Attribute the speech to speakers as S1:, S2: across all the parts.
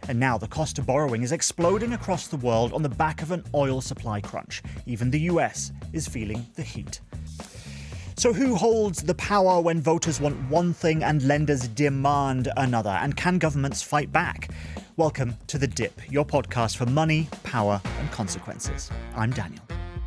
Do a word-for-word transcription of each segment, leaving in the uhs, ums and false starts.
S1: And now the cost of borrowing is exploding across the world on the back of an oil supply crunch. Even the U S is feeling the heat. So who holds the power when voters want one thing and lenders demand another? And can governments fight back? Welcome to The Dip, your podcast for money, power and consequences. I'm Daniel.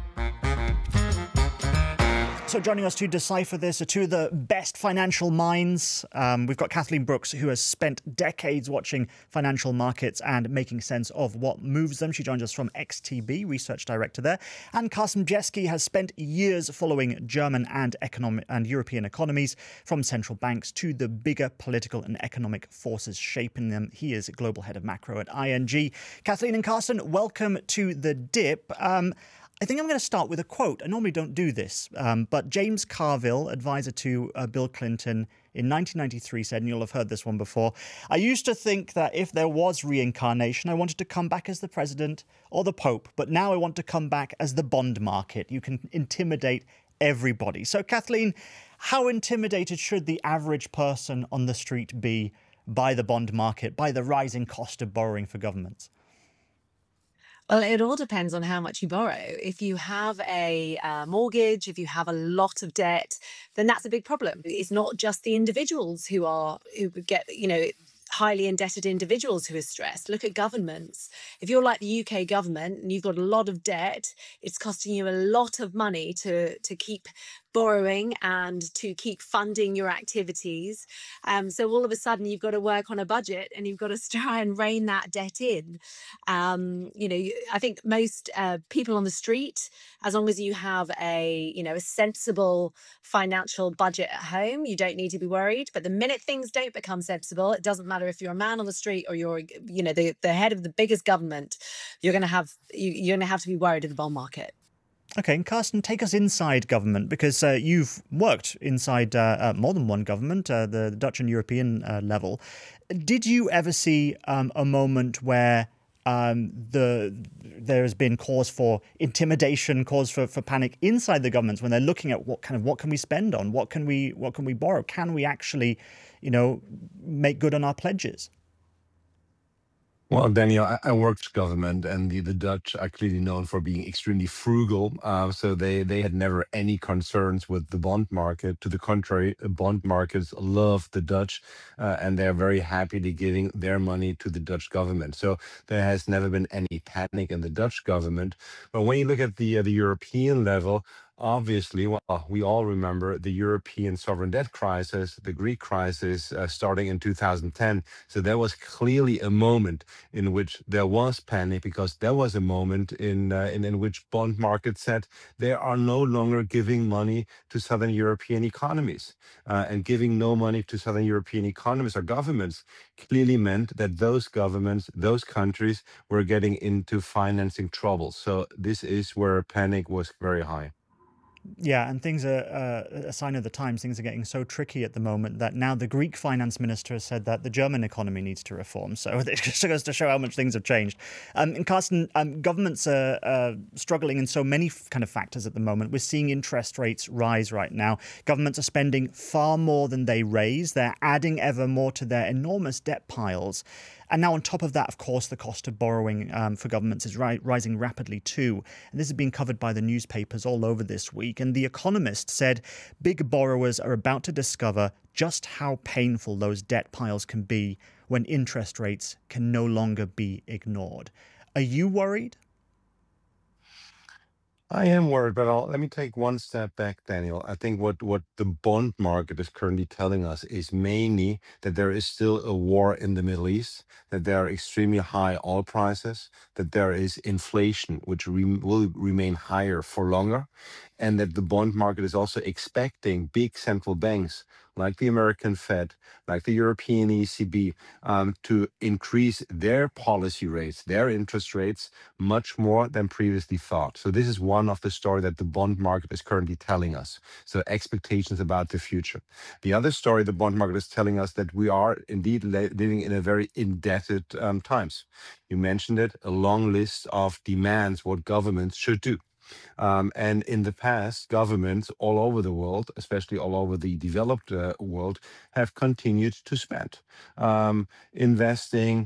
S1: So joining us to decipher this are two of the best financial minds. Um, we've got Kathleen Brooks, who has spent decades watching financial markets and making sense of what moves them. She joins us from X T B, research director there. And Carsten Bjeski has spent years following German and economic and European economies, from central banks to the bigger political and economic forces shaping them. He is global head of macro at I N G. Kathleen and Carsten, welcome to The Dip. Um, I think I'm going to start with a quote. I normally don't do this, um, but James Carville, advisor to uh, Bill Clinton in nineteen ninety-three, said, and you'll have heard this one before, "I used to think that if there was reincarnation, I wanted to come back as the president or the pope, but now I want to come back as the bond market. You can intimidate everybody." So, Kathleen, how intimidated should the average person on the street be by the bond market, by the rising cost of borrowing for governments?
S2: Well, it all depends on how much you borrow. If you have a uh, mortgage, if you have a lot of debt, then that's a big problem. It's not just the individuals who are who get, you know, highly indebted individuals who are stressed. Look at governments. If you're like the U K government and you've got a lot of debt, it's costing you a lot of money to to keep borrowing and to keep funding your activities. Um, so all of a sudden you've got to work on a budget and you've got to try and rein that debt in. Um, you know, you- I think most uh, people on the street, as long as you have a, you know, a sensible financial budget at home, you don't need to be worried. But the minute things don't become sensible, it doesn't matter if you're a man on the street or you're, you know, the, the head of the biggest government, you're going to have, you, you're going to have to be worried in the bond market.
S1: Okay, and Carsten, take us inside government, because uh, you've worked inside uh, uh, more than one government, uh, the Dutch and European uh, level. Did you ever see um, a moment where um, the there has been cause for intimidation, cause for, for panic inside the governments when they're looking at what kind of what can we spend on, what can we what can we borrow, can we actually, you know, make good on our pledges?
S3: Well, Daniel, I, I worked government, and the, the Dutch are clearly known for being extremely frugal. Uh, so they, they had never any concerns with the bond market. To the contrary, uh, bond markets love the Dutch, uh, and they're very happily giving their money to the Dutch government. So there has never been any panic in the Dutch government. But when you look at the uh, the European level, obviously, well, we all remember the European sovereign debt crisis, the Greek crisis, uh, starting in two thousand ten. So there was clearly a moment in which there was panic, because there was a moment in, uh, in in which bond markets said they are no longer giving money to Southern European economies, uh, and giving no money to Southern European economies or governments clearly meant that those governments, those countries were getting into financing trouble. So this is where panic was very high.
S1: Yeah, and things are uh, a sign of the times. Things are getting so tricky at the moment that now the Greek finance minister has said that the German economy needs to reform. So it just goes to show how much things have changed. Um, and Carsten, um, governments are uh, struggling in so many f- kind of factors at the moment. We're seeing interest rates rise right now. Governments are spending far more than they raise. They're adding ever more to their enormous debt piles. And now on top of that, of course, the cost of borrowing um, for governments is ri- rising rapidly too. And this has been covered by the newspapers all over this week. And The Economist said big borrowers are about to discover just how painful those debt piles can be when interest rates can no longer be ignored. Are you worried?
S3: I am worried, but I'll, let me take one step back, Daniel. I think what, what the bond market is currently telling us is mainly that there is still a war in the Middle East, that there are extremely high oil prices, that there is inflation, which re- will remain higher for longer, and that the bond market is also expecting big central banks like the American Fed, like the European E C B, um, to increase their policy rates, their interest rates, much more than previously thought. So this is one of the story that the bond market is currently telling us. So expectations about the future. The other story the bond market is telling us that we are indeed li- living in a very indebted um, times. You mentioned it, a long list of demands what governments should do. Um, and in the past, governments all over the world, especially all over the developed uh, world, have continued to spend, um, investing